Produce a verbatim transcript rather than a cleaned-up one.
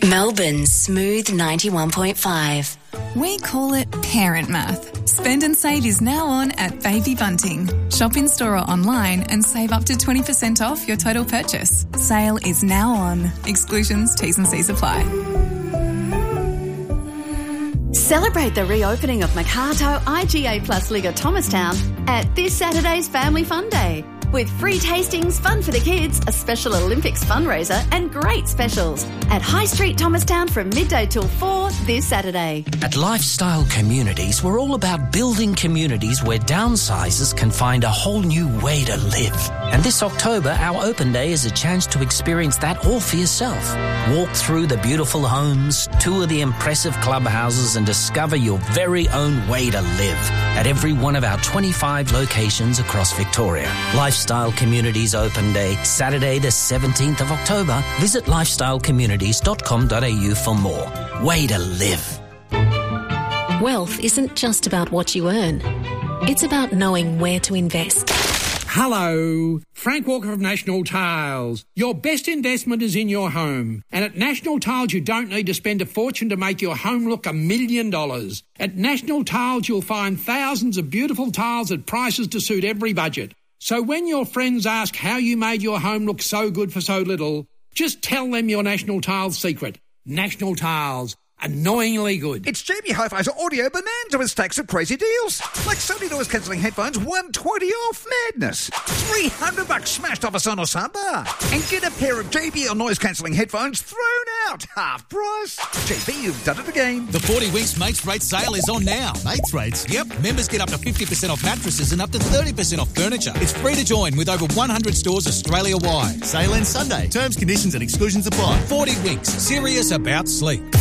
Melbourne's Smooth ninety-one point five. We call it parent math. Spend and Save is now on at Baby Bunting. Shop in store or online and save up to twenty percent off your total purchase. Sale is now on. Exclusions, T's and C's apply. Celebrate the reopening of Makato I G A Plus Liga Thomastown at this Saturday's Family Fun Day. With free tastings, fun for the kids, a special Olympics fundraiser and great specials at High Street Thomastown from midday till four this Saturday. At Lifestyle Communities, we're all about building communities where downsizers can find a whole new way to live. And this October, our open day is a chance to experience that all for yourself. Walk through the beautiful homes, tour the impressive clubhouses and discover your very own way to live at every one of our twenty-five locations across Victoria. Lifestyle Communities Open Day, Saturday the seventeenth of October. Visit lifestyle communities dot com dot a u for more. Way to live. Wealth isn't just about what you earn. It's about knowing where to invest. Hello, Frank Walker of National Tiles. Your best investment is in your home. And at National Tiles, you don't need to spend a fortune to make your home look a million dollars. At National Tiles, you'll find thousands of beautiful tiles at prices to suit every budget. So when your friends ask how you made your home look so good for so little, just tell them your National Tiles secret. National Tiles. Annoyingly good. It's J B Hi-Fi's Audio Bonanza with stacks of crazy deals. Like Sony noise cancelling headphones, one hundred twenty off. Madness. three hundred bucks smashed off a Sonos soundbar. And get a pair of J B L noise cancelling headphones thrown out. Half price. J B, you've done it again. The forty Winks Mates Rate sale is on now. Mates Rates? Yep. Members get up to fifty percent off mattresses and up to thirty percent off furniture. It's free to join with over one hundred stores Australia-wide. Sale ends Sunday. Terms, conditions and exclusions apply. forty Winks. Serious about sleep.